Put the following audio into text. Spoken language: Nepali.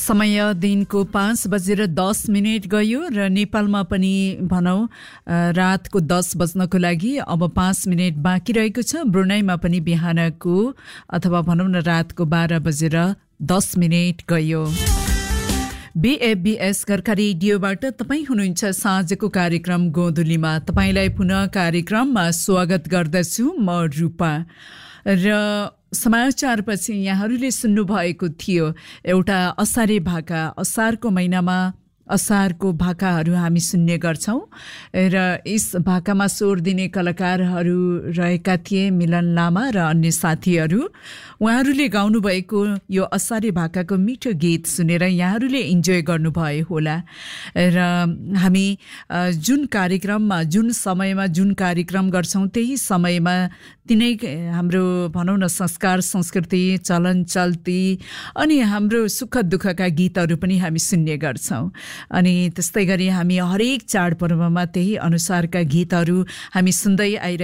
समय दिनको 5:10 गयो र नेपालमा पनि भनौँ रातको 10 बज्नको लागि अब 5 मिनेट बाँकी रहेको छ। ब्रुनाईमा पनि बिहानको अथवा भनौँ न रातको 12:10 गयो। BFBS गोर्खा रेडियोबाट तपाईँ हुनुहुन्छ साँझको कार्यक्रम गोधुलीमा। तपाईँलाई पुनः कार्यक्रममा स्वागत गर्दछु म रूपा। र समाचारपछि यहाँहरूले सुन्नुभएको थियो एउटा असारे भाका। असारको महिनामा असारको भाकाहरू हामी सुन्ने गर्छौं र यस भाकामा स्वर दिने कलाकारहरू रहेका थिए मिलन लामा र अन्य साथीहरू। उहाँहरूले गाउनुभएको यो असारे भाकाको मिठो गीत सुनेर यहाँहरूले इन्जोय गर्नुभयो होला। र हामी जुन कार्यक्रममा जुन समयमा जुन कार्यक्रम गर्छौं त्यही समयमा तिनै हाम्रो भनौँ न संस्कार संस्कृति चलन चल्ती अनि हाम्रो सुख दुःखका गीतहरू पनि हामी सुन्ने गर्छौं। अनि त्यस्तै गरी हामी हरेक चाडपर्वमा त्यही अनुसारका गीतहरू हामी सुन्दै आइरहेका